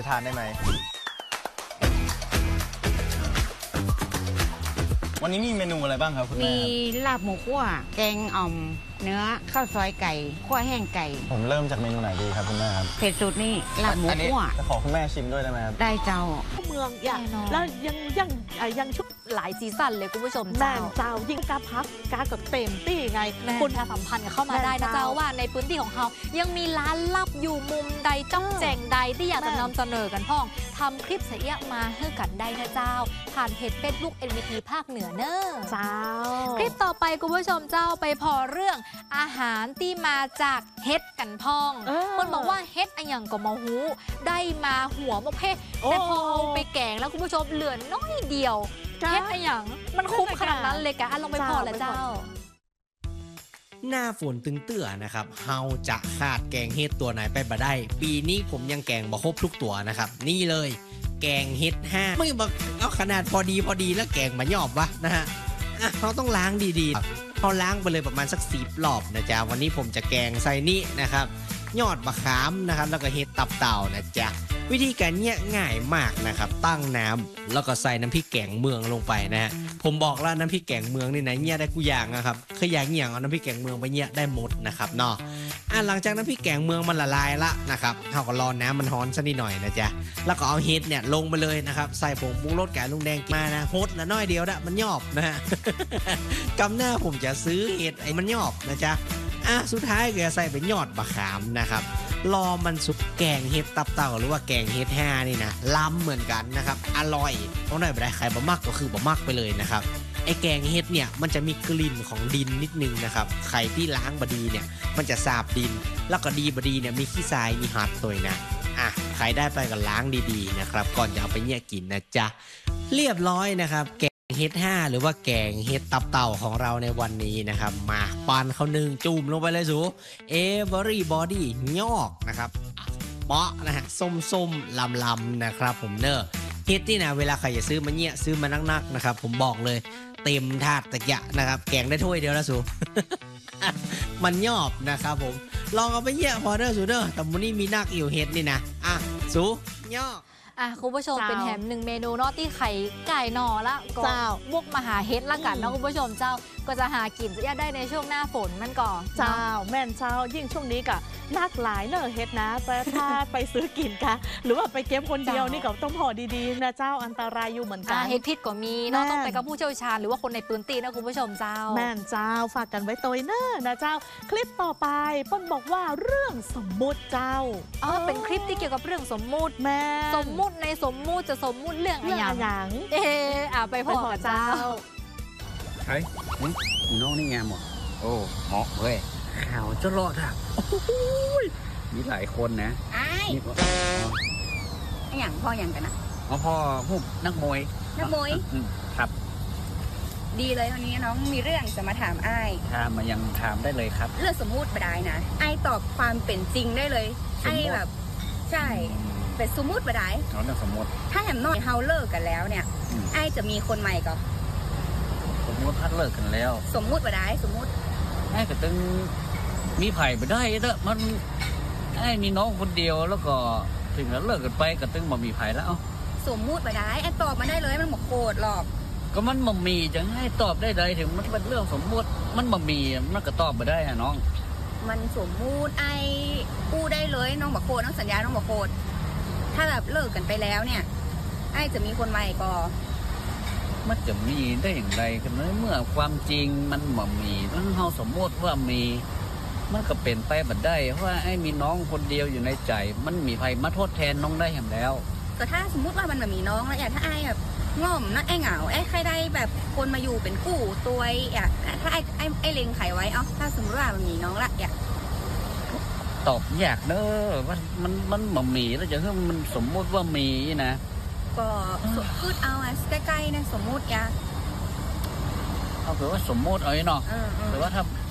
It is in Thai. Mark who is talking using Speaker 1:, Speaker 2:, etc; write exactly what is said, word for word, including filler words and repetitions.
Speaker 1: จะทานได้ไหมวันนี้มีเมนูอะไรบ้างครับคุณแม่
Speaker 2: มีลาบหมูคั่วแกงอ่อมเนื้อข้าวซอยไก่คั่วแห้งไก่
Speaker 1: ผมเริ่มจากเมนูไหนดีครับคุณแม่ครับ
Speaker 2: เผ็ดสุดนี่ลาบหมู
Speaker 1: อันนี้
Speaker 2: คั่ว
Speaker 1: จะขอคุณแม่ชิมด้วยได้ไหมครับ
Speaker 2: ได้เจ้า
Speaker 3: เมืองอย่าง
Speaker 4: แน่นอน
Speaker 3: แล้วยังยังอ่ะยังชุด
Speaker 4: หลายซีซั่นเลยคุณผู้ชม
Speaker 3: แม่
Speaker 4: เจ้า
Speaker 3: นเจ้ายิ่งกาพักกากับเต็มตี้ไง
Speaker 4: แม่
Speaker 3: คุณ
Speaker 4: ประชาสัมพันธ์กันเข้ามา
Speaker 3: แม่
Speaker 4: ได้นะ
Speaker 3: เจ้า
Speaker 4: เจ้าว่าในพื้นที่ของเขายังมีร้านลับอยู่มุมใดจ้องแจงใดที่อยากจะ
Speaker 3: แม่
Speaker 4: นำเสนอกันพ่องทำคลิปเสียมาให้กันได้นะเจ้า ผ่านเพจเฟซบุ๊ก เอ็น วี ที ภาคเหนือเนอะ
Speaker 3: เจ้า
Speaker 4: คลิปต่อไปคุณผู้ชมเจ้าไปพอเรื่องอาหารที่มาจากเฮ็ดกันพ่อง
Speaker 3: เออ
Speaker 4: คนบอกว่าเฮ็ดอะอย่างก็มาหูได้มาหัวมะเพะ
Speaker 3: โอ้
Speaker 4: แต่พอเอาไปแกงแล้วคุณผู้ชมเหลือน้อยเดียว
Speaker 3: จ้า
Speaker 4: เฮ็ดอะอย่างมันคุ้มขนาดนั้นเลยกะอ่ะลองไปพอละ
Speaker 3: เจ้า
Speaker 4: เจ้า
Speaker 5: หน้าฝนตึงเตื้อนะครับเฮาจะขาดแกงเฮ็ดตัวไหนไปบ่ได้ ปีนี้ผมยังแกงบ่ครบทุกตัวนะครับ นี่เลย แกงเฮ็ดห้าไม่บอกเอาขนาดพอดีพอดีแล้วแกงมาหยอบวะนะฮะอ่ะเขาต้องล้างดีๆเขาล้างไปเลยประมาณสักสิบรอบนะจ๊ะวันนี้ผมจะแกงใส่นี่นะครับ ยอดมะขามนะครับ แล้วก็เฮ็ดตับเต่านะจ๊ะวิธีการเนี่ยง่ายมากนะครับ ตั้งน้ำแล้วก็ใส่น้ำพริกแกงเมืองลงไปนะฮะผมบอกแล้วน้ำพริกแกงเมืองนี่นะเนี่ยได้กูอย่างนะครับคืออย่างอย่างเอาน้ำพริกแกงเมืองไปเนี่ยได้หมดนะครับเนาะอ่ะหลังจากน้ำพริกแกงเมืองมันละลายละนะครับเราก็รอน้ำมันร้อนสักนิดหน่อยนะจ๊ะแล้วก็เอาเฮ็ดเนี่ยลงไปเลยนะครับใส่ผงปรุงรสแกงลุงแดงมานะโฮดละน้อยเดียวนะมันยอบนะฮะ กำหน้าผมจะซื้อเห็ดไอ้มันยอบนะจ๊ะอ่ะสุดท้ายก็ใส่เป็นยอดมะขามนะครับรอมันสุกแกงเห็ดตับเต่าหรือว่าแกงเห็ดห้านี่นะล้ำเหมือนกันนะครับอร่อยต้องได้ไปได้ใครบ่มักก็คือบ่มักไปเลยนะครับไอ้แกงเห็ดเนี่ยมันจะมีกลิ่นของดินนิดนึงนะครับไข่ที่ล้างบดีเนี่ยมันจะสาบดินแล้วก็ดีบดีเนี่ยมีขี้ทรายมีหัดตัวนะอ่ะใครได้ไปก็ล้างดีๆนะครับก่อนจะเอาไปเนี่ยกินนะจ๊ะเรียบร้อยนะครับแกเฮ็ดห้าหรือว่าแกงเฮ็ดตับเต่าของเราในวันนี้นะครับมาปานเขาหนึ่งจุ่มลงไปเลยสูเอเวอรี่บอดี้ยอกนะครับเปาะนะฮะส้มส้มลำลำๆนะครับผมเนอะเฮ็ดที่นะเวลาใครจะซื้อมาเนี่ยซื้อมานักๆนะครับผมบอกเลยเต็มถาดตะกะนะครับแกงได้ถ้วยเดียวแล้วสู มันยอบนะครับผมลองเอาไปเยี่ยพอเด้อสูเด้อแต่วันนี้มีนักอยู่เฮ็ดนี่นะอ่ะสูยอก
Speaker 4: อ่ะคุณผู้ชม
Speaker 3: เจ้า
Speaker 4: เป็นแถมหนึ่งเมนูเนาะที่ไข่ไก่หนอละก็
Speaker 3: เจ้า
Speaker 4: บวกมาหาเฮ็ดละกัน
Speaker 3: อื
Speaker 4: นะ
Speaker 3: ม
Speaker 4: คุณผู้ชมเจ้าก็จะหากินจะได้ในช่วงหน้าฝนมันก่อน
Speaker 3: เจ้าแม่นเจ้ายิ่งช่วงนี้กะนักหลายเนอะเฮ็ดนะแต่ถ้าไปซื้อกินกะหรือว่าไปเก็บคนเดียวนี่ก็ต้องพอดีๆนะเจ้าอันตรายอยู่เหมือนกั
Speaker 4: อ่าน เฮ็ดพิษก็มีเนาะ
Speaker 3: แม่น
Speaker 4: ต้องไปกับผู้เชี่ยวชาญหรือว่าคนในพื้นที่นะคุณผู้ชมเจ้า
Speaker 3: แม่นเจ้าฝากกันไว้ตัวเนอะนะเจ้า คลิปต่อไปเป้นบอกว่าเรื่องสมมุติเจ้า
Speaker 4: อ๋อเป็นคลิปที่เกี่ยวกับเรื่องสมมุติ
Speaker 3: แม่
Speaker 4: สมมุติในสมมุติจะสมมุติเรื่องอะไร
Speaker 3: เรื่อง
Speaker 4: อย่า
Speaker 3: อะ
Speaker 4: ง
Speaker 3: หยัง
Speaker 4: เอออ่ะไปพ
Speaker 3: ไป
Speaker 4: อ
Speaker 3: ขอ
Speaker 4: กัน
Speaker 3: เจ้า
Speaker 4: เจ้า
Speaker 6: เฮ้ยนี่น้องนี่งามหมดโอ้เหมาะเว้ยข่าวจะรอดอ่ะโอ้โหยมีหลายคนนะ
Speaker 7: ไอ้
Speaker 6: นี่ก็
Speaker 7: ไอ้อย่างพ่ออย่างกันนะ
Speaker 6: อ๋อพ่อผู้นักมวย
Speaker 7: นักมวย
Speaker 6: อืมครับ
Speaker 7: ดีเลยวันนี้น้องมีเรื่องจะมาถามไอ้
Speaker 6: ถามมายังถามได้เลยครับ
Speaker 7: เรื่องสมมุติบดายนะไอ้ตอบความเป็นจริงได้เลย
Speaker 6: สมมุติ
Speaker 7: ไอ้แบบ ใช่เป็นสมมุติบดาย
Speaker 6: เอาเรื่องสมมติ
Speaker 7: ถ้าแหมน้อยเฮาเลิกกันแล้วเนี่ย
Speaker 6: อืม
Speaker 7: ไอ้จะมีคนใหม่ก็
Speaker 6: สมมติพัดเลิกกันแล้ว
Speaker 7: สมมุติบดายสมมุติ
Speaker 6: ไอ้ก็ตึงมีไผ่ไปได้เด้อมันไอ้มีน้องคนเดียวแล้วก็ถึงแล้วเลิกกันไปก็ตึงบ่มีไผ่แล้วเอ้า
Speaker 7: สมมุติบดายไอ้ตอบมาได้เลยมันบอกโกรธหรอก
Speaker 6: ก็มันบ่มีจะให้ตอบได้เลยถึงมันเป็นเรื่องสมมติมันบ่มีมันก็ตอบไม่ได้อะน้อง
Speaker 7: มันสมมุติไอ้กู้ได้เลยน้องบอกโกรธน้องสัญญาน้องบอกโกรธถ้าแบบเลิกกันไปแล้วเนี่ย ไอ้จะมีคนใหม่ก็
Speaker 6: มันจะมีได้อย่างไรกันเลยเมื่อความจริงมันบ่มีมันเฮาสมมติว่ามี มันก็เป็นไปบัดได้เพราะว่าไอ้มีน้องคนเดียวอยู่ในใจ มันมีใครมาทดแทนน้องได้แห่งแล้ว
Speaker 7: แต่ถ้าสมมุติว่ามันแบบมีน้องแล้วอย่างถ้าไอ้แบบง่อมนะไอ้เหงาไอ้ใครได้แบบคนมาอยู่เป็นกู้ตัวอ่ะถ้าไอ้ไอ้ไอ้เล็งไขไว้เอ้าถ้าสมมติว่ามันมีน้องละอย่า
Speaker 6: ตอบยากเนอะว่ามันมันบ่มีแล้วจะให้มันสมมติว่ามีนะ
Speaker 7: ก็พูดเอาอ่ะใกล้ๆนะสมมุติอย่า
Speaker 6: เอาถือว่าสมมติเอาไว้เนาะ
Speaker 7: เออเออ
Speaker 6: แต่ว่าถ้า